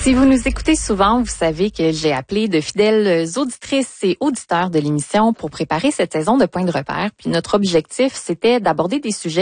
Si vous nous écoutez souvent, vous savez que j'ai appelé de fidèles auditrices et auditeurs de l'émission pour préparer cette saison de Point de repère. Puis notre objectif, c'était d'aborder des sujets